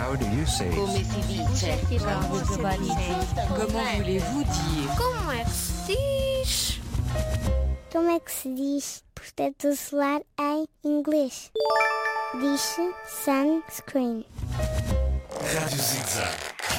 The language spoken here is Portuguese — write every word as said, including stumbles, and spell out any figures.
How do you say Come it? si dice? Comment voulez-vous dire? Como é que se diz? Como é que se diz protetor solar em inglês? Diz-se sunscreen. Rádio Zig-Zag.